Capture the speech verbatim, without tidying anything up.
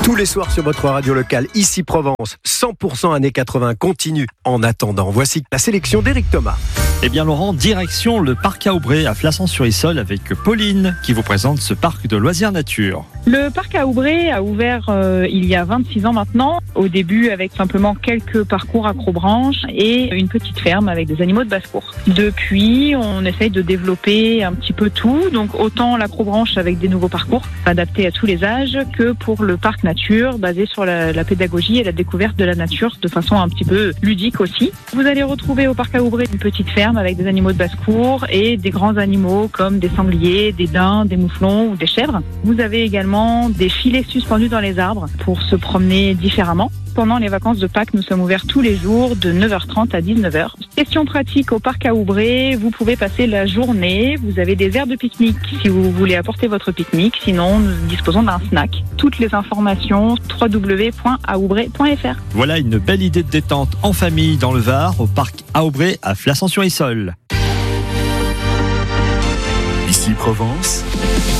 Tous les soirs sur votre radio locale, ici Provence, cent pour cent années quatre-vingts continue. En attendant, voici la sélection d'Éric Thomas. Eh bien Laurent, direction le parc Aubray à Flassan-sur-Issol avec Pauline qui vous présente ce parc de loisirs nature. Le parc à Aubray a ouvert euh, il y a vingt-six ans maintenant, au début avec simplement quelques parcours accrobranche et une petite ferme avec des animaux de basse-cour. Depuis, on essaye de développer un petit peu tout, donc autant l'acrobranche avec des nouveaux parcours adaptés à tous les âges que pour le parc nature basé sur la, la pédagogie et la découverte de la nature de façon un petit peu ludique aussi. Vous allez retrouver au parc à Aubray une petite ferme avec des animaux de basse-cour et des grands animaux comme des sangliers, des daims, des mouflons ou des chèvres. Vous avez également des filets suspendus dans les arbres pour se promener différemment. Pendant les vacances de Pâques, nous sommes ouverts tous les jours de neuf heures trente à dix-neuf heures. Question pratique au parc à Aubray, vous pouvez passer la journée. Vous avez des aires de pique-nique si vous voulez apporter votre pique-nique. Sinon, nous disposons d'un snack. Toutes les informations, w w w point aubray point f r. Voilà une belle idée de détente en famille dans le Var au parc Aubray à Flassan-sur-Issol. Ici Provence.